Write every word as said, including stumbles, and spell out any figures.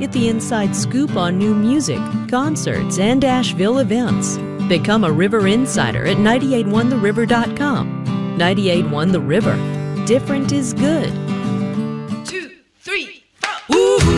Get the inside scoop on new music, concerts, and Asheville events. Become a River Insider at nine eight one the river dot com. ninety-eight point one The River. Different is good.